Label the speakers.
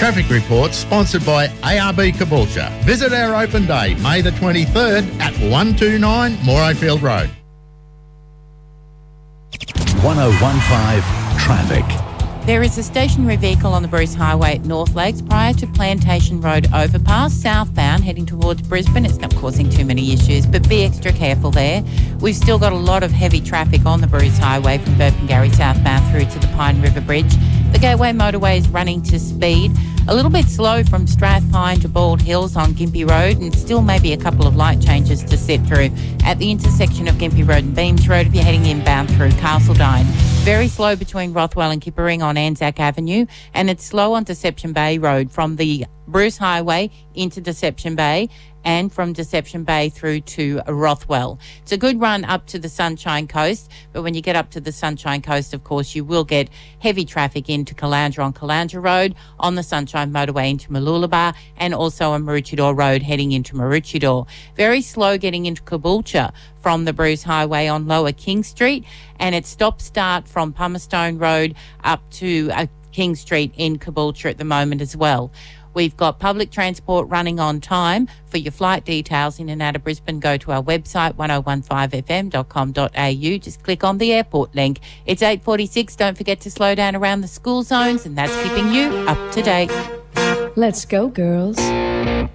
Speaker 1: Traffic report sponsored by ARB Caboolture. Visit our open day, May the 23rd at 129 Morayfield Road.
Speaker 2: 1015 Traffic.
Speaker 3: There is a stationary vehicle on the Bruce Highway at North Lakes prior to Plantation Road overpass, southbound, heading towards Brisbane. It's not causing too many issues, but be extra careful there. We've still got a lot of heavy traffic on the Bruce Highway from Burpengary southbound through to the Pine River Bridge. The Gateway motorway is running to speed. A little bit slow from Strathpine to Bald Hills on Gympie Road, and still maybe a couple of light changes to sit through at the intersection of Gympie Road and Beams Road if you're heading inbound through Castledine. Very slow between Rothwell and Kippering on Anzac Avenue, and it's slow on Deception Bay Road from the Bruce Highway into Deception Bay and from Deception Bay through to Rothwell. It's a good run up to the Sunshine Coast, but when you get up to the Sunshine Coast, of course, you will get heavy traffic into Caloundra on Caloundra Road, on the Sunshine Motorway into Mooloolaba, and also on Maroochydore Road heading into Maroochydore. Very slow getting into Caboolture from the Bruce Highway on Lower King Street, and it's stop-start from Palmerstone Road up to King Street in Caboolture at the moment as well. We've got public transport running on time. For your flight details in and out of Brisbane, go to our website, 1015fm.com.au. Just click on the airport link. It's 8:46. Don't forget to slow down around the school zones, and that's keeping you up to date.
Speaker 4: Let's go, girls.